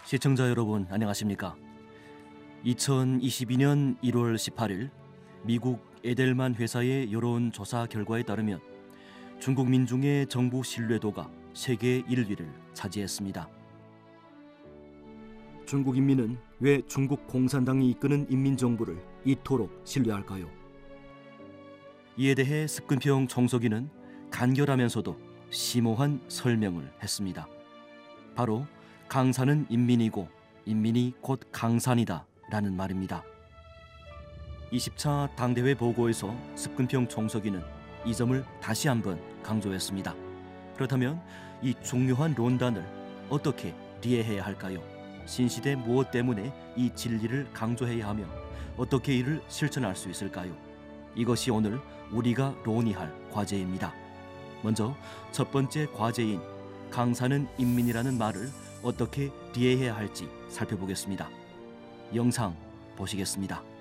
시청자 여러분 안녕하십니까? 2022년 1월 18일 미국 에델만 회사의 여론조사 결과에 따르면 중국 민중의 정부 신뢰도가 세계 1위를 차지했습니다. 중국 인민은 왜 중국 공산당이 이끄는 인민정부를 이토록 신뢰할까요? 이에 대해 습근평 총서기는 간결하면서도 심오한 설명을 했습니다. 바로 강산은 인민이고 인민이 곧 강산이다 라는 말입니다. 20차 당대회 보고에서 습근평 총서기는 이 점을 다시 한번 강조했습니다. 그렇다면 이 중요한論단을 어떻게 이해해야 할까요? 신시대 무엇 때문에 이 진리를 강조해야 하며 어떻게 이를 실천할 수 있을까요? 이것이 오늘 우리가 논의할 과제입니다. 먼저 첫 번째 과제인 강산은 인민이라는 말을 어떻게 이해해야 할지 살펴보겠습니다. 영상 보시겠습니다.